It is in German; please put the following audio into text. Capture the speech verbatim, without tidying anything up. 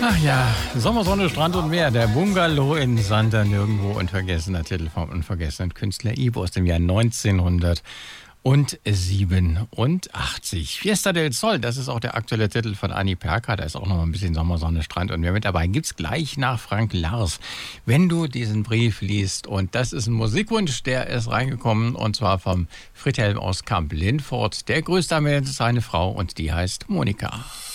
Ach ja, Sommer, Sonne, Strand und Meer. Der Bungalow in Santa Nirgendwo. Unvergessener Titel vom unvergessenen Künstler Ibo aus dem Jahr neunzehnhundertsiebenundachtzig. Fiesta del Sol, das ist auch der aktuelle Titel von Anni Perka. Da ist auch noch mal ein bisschen Sommer, Sonne, Strand und Meer mit dabei. Gibt's gleich nach Frank Lars, wenn du diesen Brief liest. Und das ist ein Musikwunsch, der ist reingekommen, und zwar vom Friedhelm aus Kamp-Lindfort. Der grüßt damit seine Frau und die heißt Monika.